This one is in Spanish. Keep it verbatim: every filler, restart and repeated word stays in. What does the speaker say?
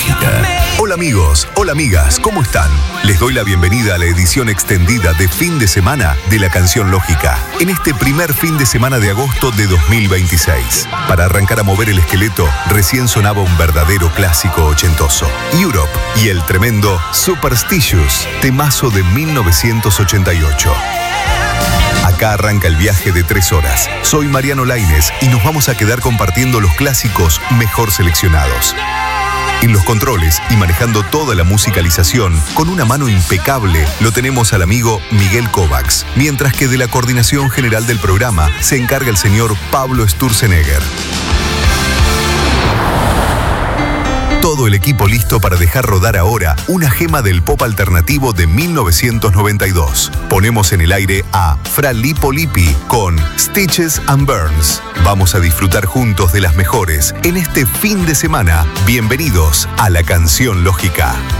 Lógica. Hola amigos, hola amigas, ¿cómo están? Les doy la bienvenida a la edición extendida de fin de semana de la Canción Lógica, en este primer fin de semana de agosto de dos mil veintiséis. Para arrancar a mover el esqueleto, recién sonaba un verdadero clásico ochentoso, Europe y el tremendo Superstitious, temazo de mil novecientos ochenta y ocho. Acá arranca el viaje de tres horas. Soy Mariano Lainez y nos vamos a quedar compartiendo los clásicos mejor seleccionados. En los controles y manejando toda la musicalización, con una mano impecable, lo tenemos al amigo Miguel Kovacs, mientras que de la coordinación general del programa se encarga el señor Pablo Sturzenegger. Todo el equipo listo para dejar rodar ahora una gema del pop alternativo de mil novecientos noventa y dos. Ponemos en el aire a Fra Lippo Lippi con Stitches and Burns. Vamos a disfrutar juntos de las mejores en este fin de semana. Bienvenidos a la Canción Lógica.